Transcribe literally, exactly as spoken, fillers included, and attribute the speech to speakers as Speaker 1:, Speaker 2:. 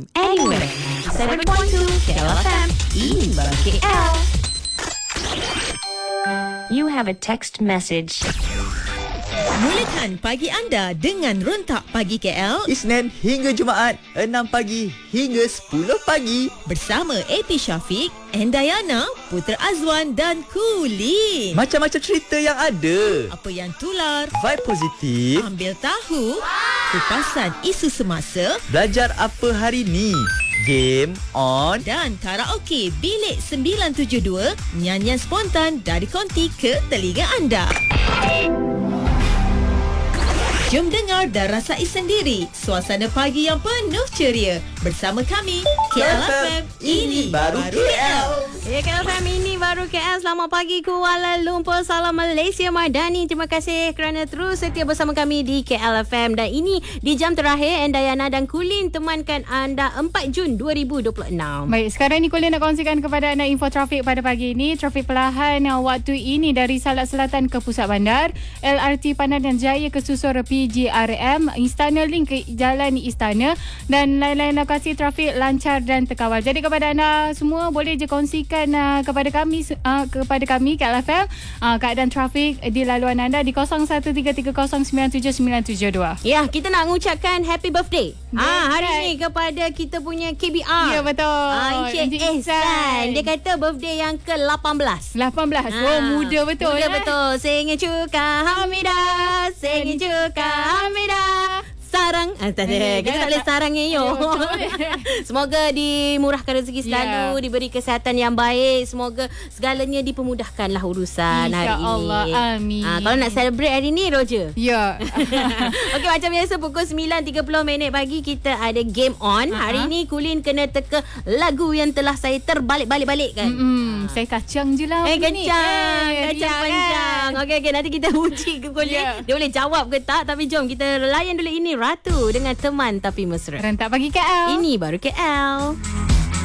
Speaker 1: Anytime, anywhere. ninety-seven point two K L F M. Ini baru K L.
Speaker 2: You have a text message.
Speaker 3: Mulakan pagi anda dengan Rontak Pagi K L
Speaker 4: Isnin hingga Jumaat enam pagi hingga sepuluh pagi
Speaker 3: bersama A P Syafiq, Endayana, Putra Azwan dan Kulin.
Speaker 4: Macam-macam cerita yang ada.
Speaker 3: Apa yang tular,
Speaker 4: Vibe positif.
Speaker 3: ambil tahu, kupasan isu semasa
Speaker 4: Belajar apa hari ni. Game on.
Speaker 3: dan karaoke Bilik sembilan tujuh dua, nyanyian spontan dari konti ke telinga anda. Jom dengar dan rasai sendiri suasana pagi yang penuh ceria bersama kami K L F M.
Speaker 4: Ini baru K L.
Speaker 1: Ya, K L F M, ini baru K L. Selamat pagi Kuala Lumpur. Salam Malaysia Madani. Terima kasih kerana terus setia bersama kami di K L F M. Dan ini di jam terakhir, Endayana dan Kulin temankan anda empat Jun dua ribu dua puluh enam.
Speaker 5: Baik, sekarang ni Kulin nak kongsikan kepada anda info trafik pada pagi ini. Trafik perlahan waktu ini dari Salak Selatan ke Pusat Bandar, L R T Pandan Jaya ke Susur P G R M, Istana Link ke Jalan Istana dan lain-lain lokasi trafik lancar dan terkawal. Jadi kepada anda semua boleh je kongsikan uh, kepada kami uh, kepada kami K L F M uh, keadaan trafik di laluan anda di kosong satu tiga tiga kosong sembilan tujuh sembilan tujuh dua.
Speaker 1: Ya, kita nak mengucapkan happy birthday.
Speaker 5: That's
Speaker 1: Ah, hari
Speaker 5: right.
Speaker 1: ni kepada kita punya K B R.
Speaker 5: Ya, betul.
Speaker 1: Ah, Encik
Speaker 5: Encik
Speaker 1: Ehsan.
Speaker 5: Ehsan.
Speaker 1: Dia kata birthday yang ke lapan belas.
Speaker 5: lapan belas. Oh, muda betul.
Speaker 1: Muda
Speaker 5: eh?
Speaker 1: betul. Singin cuka Hamidah. Singin cuka Hamidah. Sarang. Ah, tak ada.
Speaker 5: Eh,
Speaker 1: Kita tak
Speaker 5: dah
Speaker 1: boleh
Speaker 5: tak-
Speaker 1: sarang yo.
Speaker 5: Ya, betul.
Speaker 1: Semoga dimurahkan rezeki selalu,
Speaker 5: Ya.
Speaker 1: diberi kesihatan yang baik. Semoga segalanya dipermudahkanlah urusan hari ini.
Speaker 5: InsyaAllah. Amin.
Speaker 1: Ah, kalau nak celebrate hari ni, Roger.
Speaker 5: Ya.
Speaker 1: Okey, macam biasa pukul sembilan tiga puluh minit pagi kita ada game on.
Speaker 5: Ha-ha.
Speaker 1: Hari ni Kulin kena teka lagu yang telah saya terbalik-balik-balik kan.
Speaker 5: Mm-mm, saya kacang je lah.
Speaker 1: Eh,
Speaker 5: hari ni.
Speaker 1: kencang.
Speaker 5: Eh,
Speaker 1: Kacang
Speaker 5: riak
Speaker 1: panjang.
Speaker 5: kan?
Speaker 1: Okey, okey. Nanti kita uji ke Kulin.
Speaker 5: Ya.
Speaker 1: Dia boleh jawab ke tak. Tapi jom kita layan dulu ini Ratu dengan Teman Tapi Mesra.
Speaker 5: Rentak pagi K L.
Speaker 1: Ini baru K L.